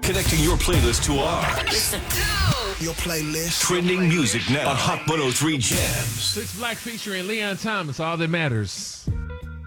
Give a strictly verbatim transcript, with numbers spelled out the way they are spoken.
Connecting your playlist to ours. Your playlist. Trending music now on Hot one oh three Jams. Six Black featuring Leon Thomas, All That Matters.